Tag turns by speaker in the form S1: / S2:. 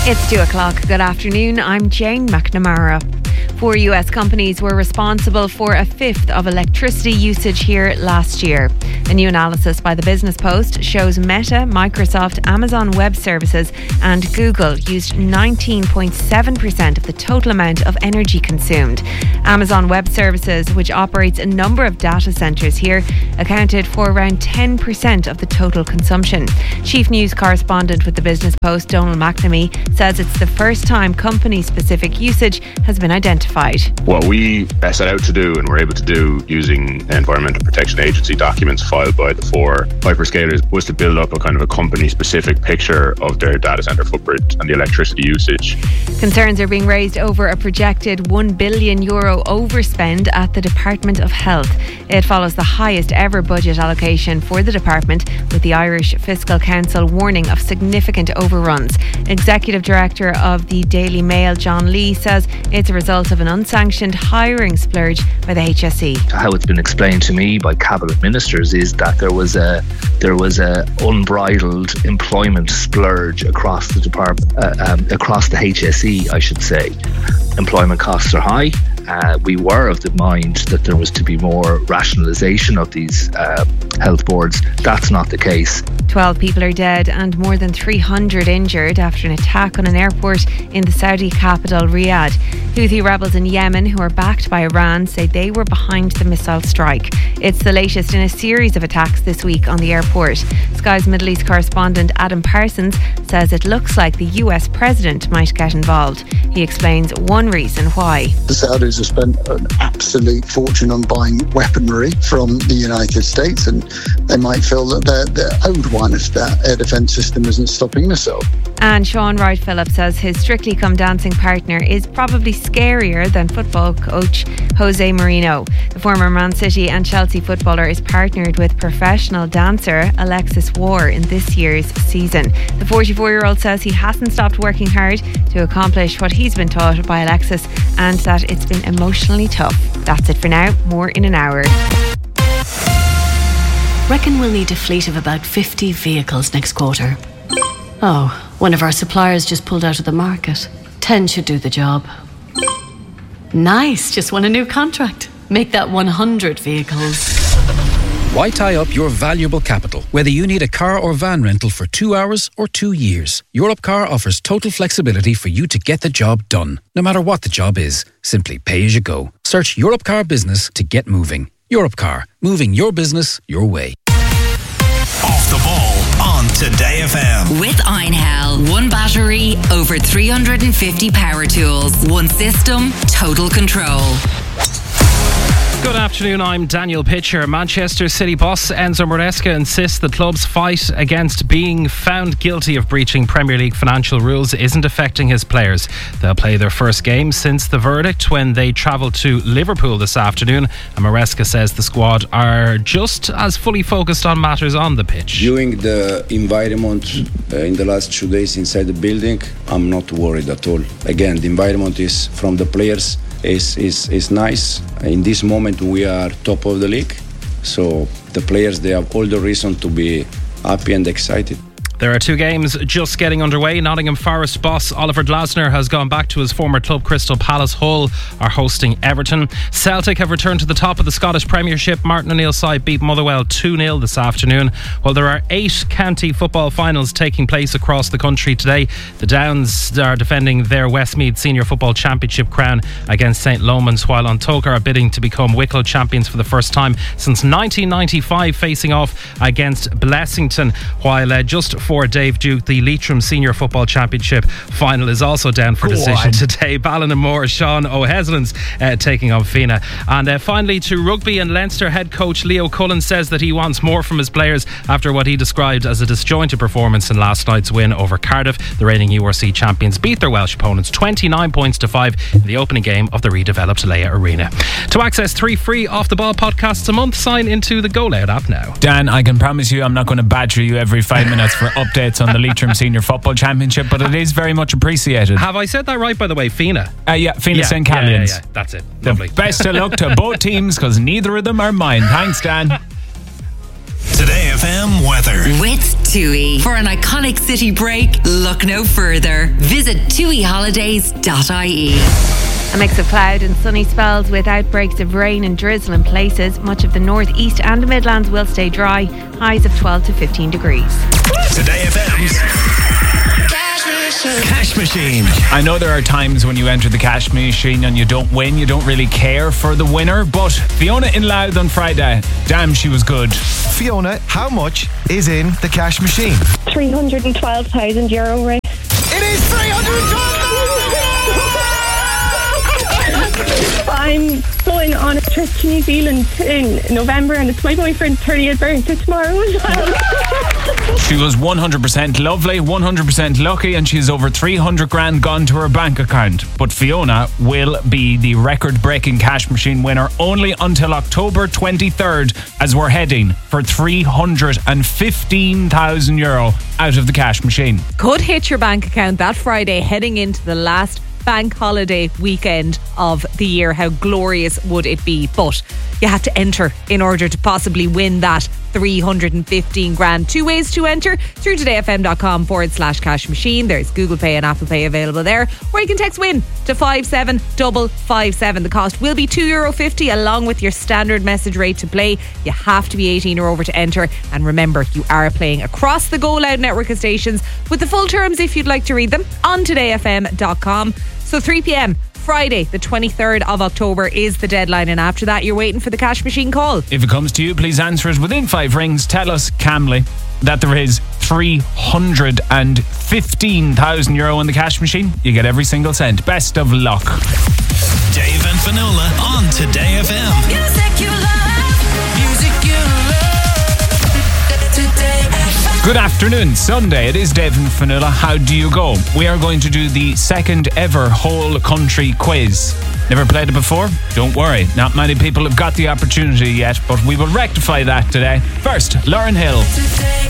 S1: It's 2 o'clock. Good afternoon. I'm Jane McNamara. 4 US companies were responsible for a fifth of electricity usage here last year. A new analysis by the Business Post shows Meta, Microsoft, Amazon Web Services and Google used 19.7% of the total amount of energy consumed. Amazon Web Services, which operates a number of data centres here, accounted for around 10% of the total consumption. Chief News Correspondent with the Business Post, Donald McNamee, says it's the first time company-specific usage has been identified.
S2: What we set out to do and were able to do using Environmental Protection Agency documents filed by the 4 hyperscalers was to build up a kind of a company-specific picture of their data centre footprint and the electricity usage.
S1: Concerns are being raised over a projected €1 billion overspend at the Department of Health. It follows the highest ever budget allocation for the department, with the Irish Fiscal Council warning of significant overruns. Executive Director of the Daily Mail, John Lee, says it's a result of an unsanctioned hiring splurge by the HSE.
S3: How it's been explained to me by cabinet ministers is that there was a unbridled employment splurge across the department, across the HSE, I should say. Employment costs are high. We were of the mind that there was to be more rationalisation of these health boards. That's not the case.
S1: 12 people are dead and more than 300 injured after an attack on an airport in the Saudi capital, Riyadh. Houthi rebels in Yemen, who are backed by Iran, say they were behind the missile strike. It's the latest in a series of attacks this week on the airport. Sky's Middle East correspondent Adam Parsons says it looks like the US president might get involved. He explains one reason why.
S4: The Saudis have spent an absolute fortune on buying weaponry from the United States, and they might feel that they're owed one if that air defence system isn't stopping missiles.
S1: And Sean Wright-Phillips says his Strictly Come Dancing partner is probably scarier than football coach Jose Mourinho. The former Man City and Chelsea footballer is partnered with professional dancer Alexis Ware in this year's season. The 44-year-old says he hasn't stopped working hard to accomplish what he's been taught by Alexis, and that it's been emotionally tough. That's it for now. More in an hour.
S5: Reckon we'll need a fleet of about 50 vehicles next quarter. Oh, one of our suppliers just pulled out of the market. 10 should do the job. Nice, just won a new contract. Make that 100 vehicles.
S6: Why tie up your valuable capital, whether you need a car or van rental for 2 hours or 2 years? Europcar offers total flexibility for you to get the job done, no matter what the job is. Simply pay as you go. Search Europcar Business to get moving. Europcar, moving your business your way.
S7: Off the ball on Today FM.
S8: With Einhell. One battery, over 350 power tools. One system, total control.
S9: Good afternoon, I'm Daniel Pitcher. Manchester City boss Enzo Maresca insists the club's fight against being found guilty of breaching Premier League financial rules isn't affecting his players. They'll play their first game since the verdict when they travel to Liverpool this afternoon, and Maresca says the squad are just as fully focused on matters on the pitch.
S10: Viewing the environment in the last 2 days inside the building, I'm not worried at all. Again, the environment is from the players. Is nice. In this moment we are top of the league, so the players, they have all the reason to be happy and excited.
S9: There are 2 games just getting underway. Nottingham Forest boss Oliver Glasner has gone back to his former club. Crystal Palace Hull are hosting Everton. Celtic have returned to the top of the Scottish Premiership. Martin O'Neill's side beat Motherwell 2-0 this afternoon. While there are 8 county football finals taking place across the country today, the Downs are defending their Westmeath Senior Football Championship crown against St Lomans, while Antolka are bidding to become Wicklow champions for the first time since 1995, facing off against Blessington, while just for Dave Duke, the Leitrim Senior Football Championship final is also down for decision today. Ballinamore, Sean O'Heslin's taking on Fina. And finally to rugby, and Leinster head coach Leo Cullen says that he wants more from his players after what he described as a disjointed performance in last night's win over Cardiff. The reigning URC champions beat their Welsh opponents 29 points to 5 in the opening game of the redeveloped Leia Arena. To access 3 free Off the Ball podcasts a month, sign into the Go Loud app now.
S11: Dan, I can promise you I'm not going to badger you every 5 minutes for updates on the Leitrim Senior Football Championship, but it is very much appreciated.
S9: Have I said that right, by the way? Fina?
S11: Fina St. Callians.
S9: Yeah, that's it. Lovely.
S11: Best of luck to both teams, because neither of them are mine. Thanks, Dan.
S7: Today FM weather.
S8: With TUI. For an iconic city break, look no further. Visit tuiholidays.ie.
S1: A mix of cloud and sunny spells with outbreaks of rain and drizzle in places. Much of the northeast and the Midlands will stay dry. Highs of 12 to 15 degrees.
S7: Today FM's Cash Machine.
S11: I know there are times when you enter the cash machine and you don't win, you don't really care for the winner, but Fiona in Louth on Friday, damn, she was good.
S12: Fiona, how much is in the cash machine?
S13: €312,000, Ray.
S12: It is 312,000!
S13: I'm going on a trip to New Zealand in November, and it's my boyfriend's 30th birthday tomorrow as well.
S11: She was 100% lovely, 100% lucky, and she's over 300 grand gone to her bank account. But Fiona will be the record-breaking cash machine winner only until October 23rd, as we're heading for €315,000 out of the cash machine.
S14: Could hit your bank account that Friday, heading into the last bank holiday weekend of the year. How glorious would it be? But you had to enter in order to possibly win that 315 grand. Two ways to enter: through todayfm.com/cash machine. There's Google Pay and Apple Pay available there, or you can text WIN to 57557. The cost will be €2.50 along with your standard message rate to play. You have to be 18 or over to enter, and remember, you are playing across the Go Loud network of stations, with the full terms, if you'd like to read them, on todayfm.com. So 3 p.m. Friday, the 23rd of October is the deadline, and after that you're waiting for the cash machine call.
S11: If it comes to you, please answer it within 5 rings. Tell us calmly that there is €315,000 in the cash machine. You get every single cent. Best of luck.
S7: Dave and Finola on Today FM.
S8: Music you love.
S7: Music you love.
S8: Today FM.
S11: Good afternoon. Sunday. It is Dave and Finola. How do you go? We are going to do the second ever whole country quiz. Never played it before? Don't worry. Not many people have got the opportunity yet, but we will rectify that today. First, Lauren Hill.